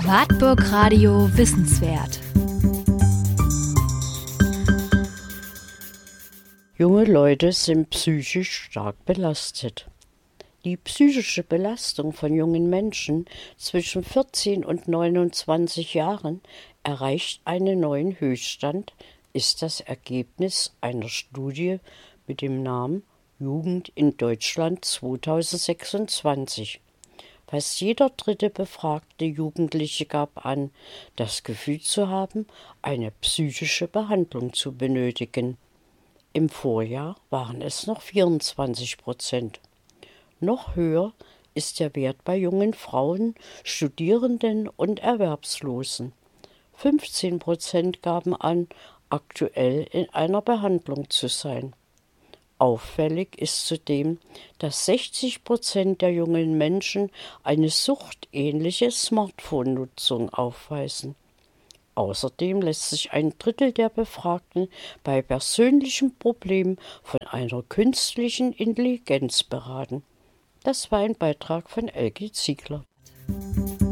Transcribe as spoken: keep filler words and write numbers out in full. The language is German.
Wartburg Radio Wissenswert. Junge Leute sind psychisch stark belastet. Die psychische Belastung von jungen Menschen zwischen vierzehn und neunundzwanzig Jahren erreicht einen neuen Höchststand, ist das Ergebnis einer Studie mit dem Namen Jugend in Deutschland zweitausendsechsundzwanzig. Fast jeder dritte befragte Jugendliche gab an, das Gefühl zu haben, eine psychische Behandlung zu benötigen. Im Vorjahr waren es noch vierundzwanzig Prozent. Noch höher ist der Wert bei jungen Frauen, Studierenden und Erwerbslosen. fünfzehn Prozent gaben an, aktuell in einer Behandlung zu sein. Auffällig ist zudem, dass sechzig Prozent der jungen Menschen eine suchtähnliche Smartphone-Nutzung aufweisen. Außerdem lässt sich ein Drittel der Befragten bei persönlichen Problemen von einer künstlichen Intelligenz beraten. Das war ein Beitrag von Elke Ziegler.